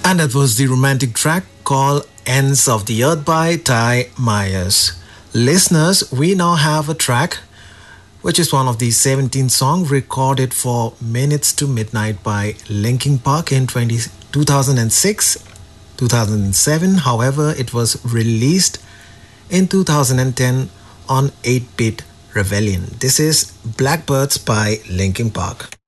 And that was the romantic track called Ends of the Earth by Ty Myers. Listeners, we now have a track which is one of the 17 songs recorded for Minutes to Midnight by Linkin Park in 2006, 2007. However, it was released in 2010 on 8-Bit Rebellion. This is Blackbirds by Linkin Park.